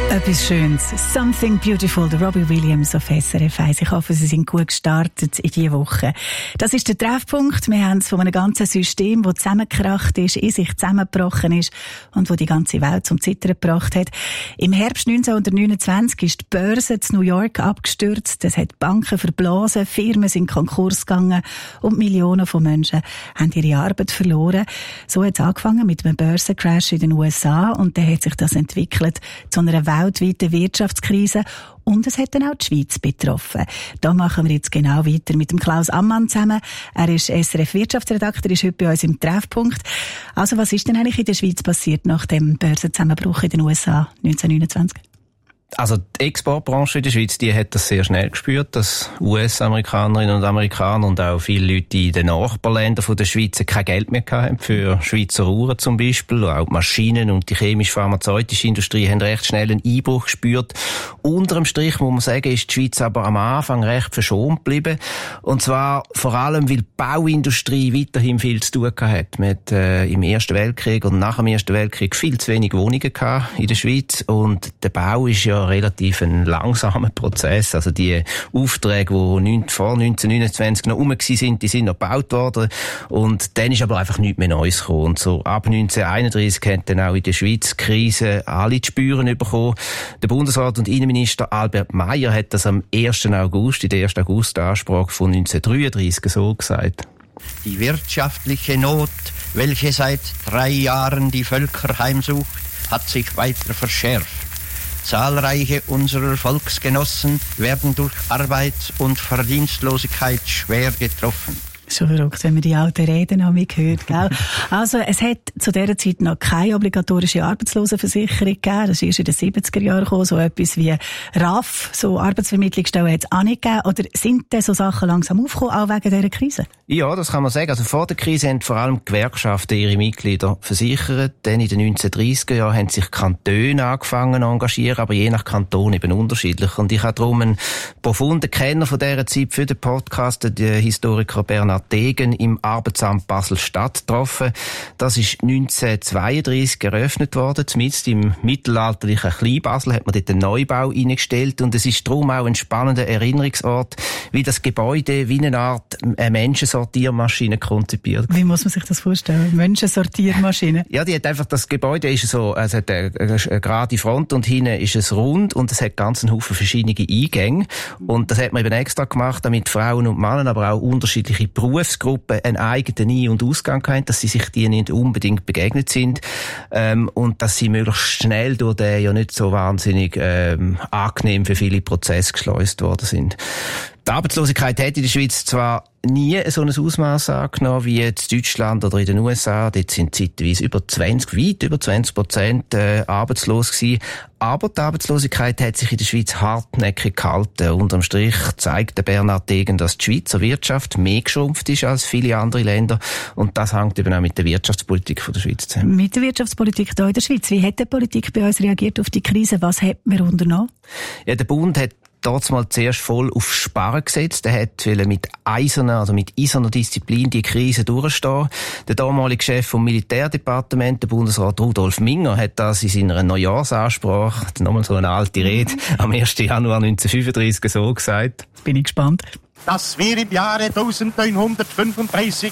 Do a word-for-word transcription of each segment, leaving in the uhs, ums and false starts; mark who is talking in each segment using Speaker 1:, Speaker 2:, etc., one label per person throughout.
Speaker 1: Etwas Schönes. Something Beautiful, der Robbie Williams auf S R F eins. Ich hoffe, Sie sind gut gestartet in diese Woche. Das ist der Treffpunkt. Wir haben es von einem ganzen System, das zusammengekracht ist, in sich zusammengebrochen ist und das die ganze Welt zum Zittern gebracht hat. Im Herbst neunzehnhundertneunundzwanzig ist die Börse in New York abgestürzt. Es hat Banken verblasen, Firmen sind Konkurs gegangen und Millionen von Menschen haben ihre Arbeit verloren. So hat es angefangen mit einem Börsencrash in den U S A und dann hat sich das entwickelt zu einer weltweiten Wirtschaftskrise und es hat dann auch die Schweiz betroffen. Da machen wir jetzt genau weiter mit dem Klaus Ammann zusammen. Er ist S R F-Wirtschaftsredakteur, ist heute bei uns im Treffpunkt. Also was ist denn eigentlich in der Schweiz passiert nach dem Börsenzusammenbruch in den U S A neunzehnhundertneunundzwanzig?
Speaker 2: Also die Exportbranche in der Schweiz, die hat das sehr schnell gespürt, dass U S-Amerikanerinnen und Amerikaner und auch viele Leute in den Nachbarländern von der Schweiz kein Geld mehr hatten für Schweizer Uhren zum Beispiel. Auch die Maschinen- und die chemisch-pharmazeutische Industrie haben recht schnell einen Einbruch gespürt. Unterm Strich muss man sagen, ist die Schweiz aber am Anfang recht verschont geblieben. Und zwar vor allem, weil die Bauindustrie weiterhin viel zu tun hat. Man hat äh, im Ersten Weltkrieg und nach dem Ersten Weltkrieg viel zu wenig Wohnungen gehabt in der Schweiz und der Bau ist ja relativ ein langsamer Prozess. Also die Aufträge, die vor neunzehnhundertneunundzwanzig noch rum waren, die sind noch gebaut worden. Und dann ist aber einfach nichts mehr Neues gekommen. Und so ab neunzehnhunderteinunddreissig hat dann auch in der Schweiz Krise alle zu spüren bekommen. Der Bundesrat und Innenminister Albert Meier hat das am ersten August, in der ersten August-Ansprache von neunzehnhundertdreiunddreissig so gesagt.
Speaker 3: Die wirtschaftliche Not, welche seit drei Jahren die Völker heimsucht, hat sich weiter verschärft. Zahlreiche unserer Volksgenossen werden durch Arbeits- und Verdienstlosigkeit schwer getroffen.
Speaker 1: Schon verrückt, wenn man die alten Reden an mich hört, gell? Also, es hat zu dieser Zeit noch keine obligatorische Arbeitslosenversicherung gegeben. Das ist erst in den siebziger Jahren gekommen. So etwas wie R A F, so Arbeitsvermittlungsstellen hat es auch nicht gegeben. Oder sind denn so Sachen langsam aufgekommen, auch wegen dieser Krise?
Speaker 2: Ja, das kann man sagen. Also vor der Krise haben vor allem die Gewerkschaften ihre Mitglieder versichert. Dann in den neunzehnhundertdreissiger Jahren haben sich Kantone angefangen zu engagieren, aber je nach Kanton eben unterschiedlich. Und ich habe darum einen profunden Kenner von dieser Zeit für den Podcast, den Historiker Bernhard Degen im Arbeitsamt Basel-Stadt getroffen. Das ist neunzehnhundertzweiunddreissig eröffnet worden. Zumindest im mittelalterlichen Kleinbasel hat man dort einen Neubau eingestellt und es ist darum auch ein spannender Erinnerungsort, wie das Gebäude wie eine Art eine Menschensortiermaschine konzipiert.
Speaker 1: Wie muss man sich das vorstellen? Menschensortiermaschine?
Speaker 2: Ja, die hat einfach, das Gebäude ist so, es hat eine, eine gerade Front und hinten ist es rund und es hat ganz einen Haufen verschiedene Eingänge und das hat man eben extra gemacht, damit Frauen und Männer, aber auch unterschiedliche Berufsgruppen einen eigenen Ein- und Ausgang haben, dass sie sich die nicht unbedingt begegnet sind ähm, und dass sie möglichst schnell durch den ja nicht so wahnsinnig ähm, angenehm für viele Prozesse geschleust worden sind. Die Arbeitslosigkeit hat in der Schweiz zwar nie so ein Ausmaß angenommen wie jetzt Deutschland oder in den U S A. Dort sind zeitweise über zwanzig, weit über zwanzig Prozent äh, arbeitslos gewesen. Aber die Arbeitslosigkeit hat sich in der Schweiz hartnäckig gehalten. Unterm Strich zeigt der Bernhard Degen, dass die Schweizer Wirtschaft mehr geschrumpft ist als viele andere Länder. Und das hängt eben auch mit der Wirtschaftspolitik von der Schweiz zusammen.
Speaker 1: Mit der Wirtschaftspolitik hier in der Schweiz. Wie hat die Politik bei uns reagiert auf die Krise? Was hat man unternommen?
Speaker 2: Ja, der Bund hat dort mal zuerst voll auf Sparen gesetzt. Er hat mit eiserner, also mit eiserner Disziplin die Krise durchstehen. Der damalige Chef vom Militärdepartement, der Bundesrat Rudolf Minger, hat das in seiner Neujahrsansprache, nochmal so eine alte Rede, am ersten Januar neunzehnhundertfünfunddreissig so gesagt.
Speaker 1: Bin ich gespannt.
Speaker 4: Dass wir im Jahre neunzehnhundertfünfunddreißig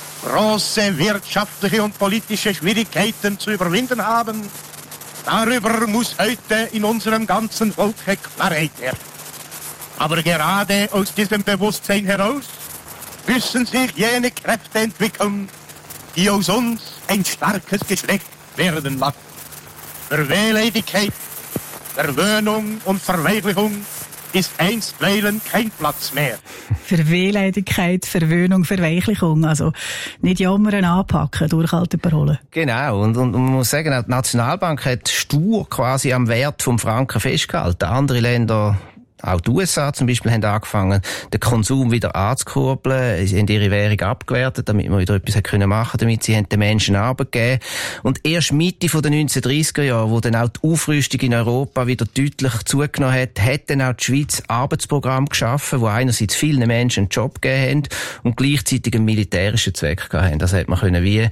Speaker 4: große wirtschaftliche und politische Schwierigkeiten zu überwinden haben, darüber muss heute in unserem ganzen Volke Klarheit herrschen. Aber gerade aus diesem Bewusstsein heraus müssen sich jene Kräfte entwickeln, die aus uns ein starkes Geschlecht werden lassen. Für Wehleidigkeit, Verwöhnung und Verweichlichung ist einstweilen kein Platz mehr.
Speaker 1: Für Wehleidigkeit, Verwöhnung, Verweichlichung. Also nicht jammern, anpacken, durchhalten, Parolen.
Speaker 2: Genau. Und, und, und man muss sagen, auch die Nationalbank hat stur quasi am Wert vom Franken festgehalten. Andere Länder, auch die U S A zum Beispiel, haben angefangen, den Konsum wieder anzukurbeln. Sie haben ihre Währung abgewertet, damit man wieder etwas können machen, damit sie den Menschen Arbeit geben. Und erst Mitte der neunzehnhundertdreissiger Jahre, wo dann auch die Aufrüstung in Europa wieder deutlich zugenommen hat, hat dann auch die Schweiz Arbeitsprogramm geschaffen, wo einerseits vielen Menschen einen Job gegeben haben und gleichzeitig einen militärischen Zweck gehabt haben. Das hat man können wie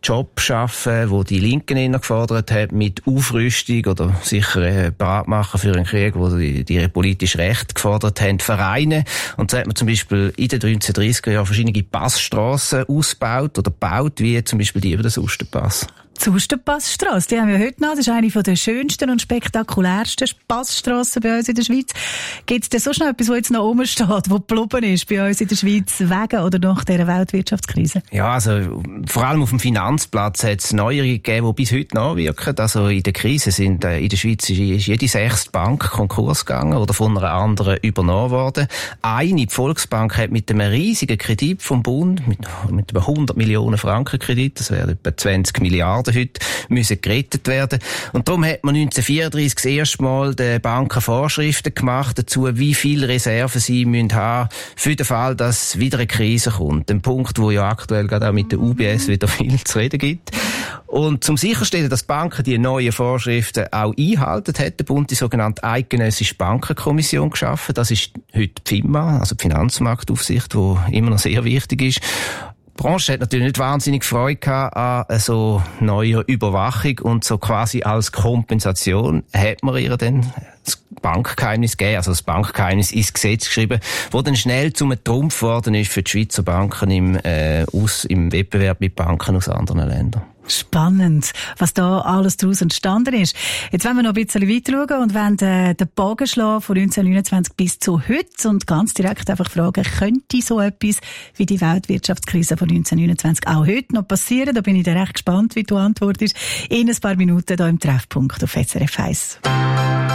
Speaker 2: Job schaffen, wo die Linken eher gefordert haben, mit Aufrüstung oder sicher äh, bereit machen für einen Krieg, wo die, die politisch Recht gefordert haben, vereinen. Und so hat man zum Beispiel in den neunzehnhundertdreissiger Jahren verschiedene Passstrassen ausgebaut oder gebaut, wie zum Beispiel die über den Susterpass.
Speaker 1: Die Susterpassstrasse, die haben wir heute noch. Das ist eine der schönsten und spektakulärsten Passstrassen bei uns in der Schweiz. Gibt es denn sonst noch etwas, was jetzt noch rumsteht, wo geblieben ist bei uns in der Schweiz wegen oder nach dieser Weltwirtschaftskrise?
Speaker 2: Ja, also vor allem auf dem Finanzplatz hat es Neuerungen gegeben, die bis heute nachwirken. Also in der Krise sind äh, in der Schweiz ist, ist jede sechste Bank Konkurs gegangen oder von einer anderen übernommen worden. Eine, die Volksbank, hat mit einem riesigen Kredit vom Bund, mit, mit über hundert Millionen Franken Kredit, das wären etwa zwanzig Milliarden heute, müssen gerettet werden. Und darum hat man neunzehnhundertvierunddreissig das erste Mal den Banken Vorschriften gemacht dazu, wie viel Reserven sie müssen haben für den Fall, dass wieder eine Krise kommt. Ein Punkt, wo ja aktuell gerade auch mit der U B S wieder viel zu reden gibt. Und zum sicherstellen, dass die Banken die neuen Vorschriften auch einhalten, hat der Bund die sogenannte Eidgenössische Bankenkommission geschaffen. Das ist heute die FINMA, also die Finanzmarktaufsicht, die immer noch sehr wichtig ist. Die Branche hat natürlich nicht wahnsinnig Freude gehabt an so neuer Überwachung und so quasi als Kompensation hat man ihr dann das Bankgeheimnis gegeben, also das Bankgeheimnis ins Gesetz geschrieben, wo dann schnell zum Trumpf geworden ist für die Schweizer Banken im, äh, aus, im Wettbewerb mit Banken aus anderen Ländern.
Speaker 1: Spannend, was da alles daraus entstanden ist. Jetzt wollen wir noch ein bisschen weiter schauen und wollen den, den Bogen schlagen von neunzehnhundertneunundzwanzig bis zu heute und ganz direkt einfach fragen, könnte so etwas wie die Weltwirtschaftskrise von neunzehnhundertneunundzwanzig auch heute noch passieren? Da bin ich dann recht gespannt, wie du antwortest. In ein paar Minuten hier im Treffpunkt auf S R F eins.